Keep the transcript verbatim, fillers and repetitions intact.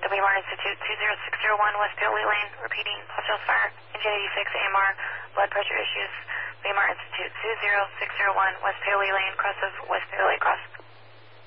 W M R Institute two zero six zero one West Paoli Lane, repeating, hostiles fire, engine eighty-six, A M R, blood pressure issues, W M R Institute two zero six zero one West Paoli Lane, cross of West Paoli, cross.